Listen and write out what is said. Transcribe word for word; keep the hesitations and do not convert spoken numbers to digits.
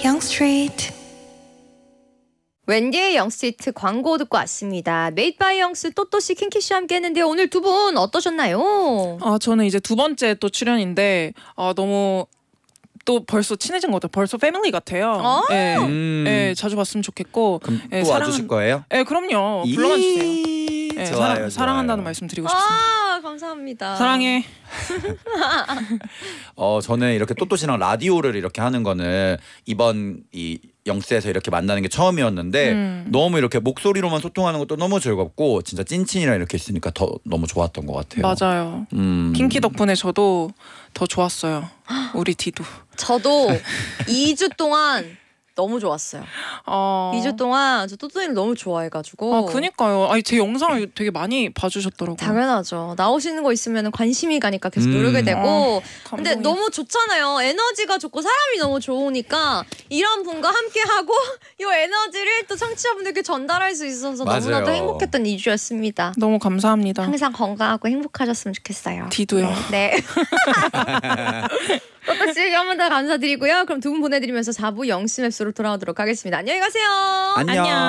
영스트리트. 웬디의 영스트리트 광고 듣고 왔습니다. 메이드 바이 영스 또또씨 킹키씨 함께 했는데요. 오늘 두 분 어떠셨나요? 아 저는 이제 두 번째 또 출연인데 아 너무 또 벌써 친해진 것 같아요. 벌써 패밀리 같아요. 어? 네, 음. 네, 자주 봤으면 좋겠고. 그럼 네, 또 사랑한- 와주실 거예요? 네, 그럼요. 불러만 주세요. 네, 좋아요, 사랑, 좋아요. 사랑한다는 말씀 드리고 싶습니다. 아 감사합니다. 사랑해. 어 저는 이렇게 또또씨랑 라디오를 이렇게 하는 거는 이번 이 영스에서 이렇게 만나는 게 처음이었는데 음. 너무 이렇게 목소리로만 소통하는 것도 너무 즐겁고 진짜 찐친이랑 이렇게 있으니까 더 너무 좋았던 것 같아요. 맞아요. 음. 킹키 덕분에 저도 더 좋았어요. 우리 디도. 저도 이 주 동안 너무 좋았어요. 어... 이 주 동안 저 또또이를 너무 좋아해가지고. 아 그니까요. 아니 제 영상을 되게 많이 봐주셨더라고요. 당연하죠. 나오시는 거 있으면 관심이 가니까 계속 음. 누르게 되고. 어, 근데 감동이야. 너무 좋잖아요. 에너지가 좋고 사람이 너무 좋으니까 이런 분과 함께 하고 이 에너지를 또 청취자분들께 전달할 수 있어서 맞아요. 너무나도 행복했던 이 주였습니다. 너무 감사합니다. 항상 건강하고 행복하셨으면 좋겠어요. 디도요. 네. 또또씨 한 번 더 감사드리고요. 그럼 두 분 보내드리면서 사 부 영스맵스로 돌아오도록 하겠습니다. 안녕히 가세요. 안녕.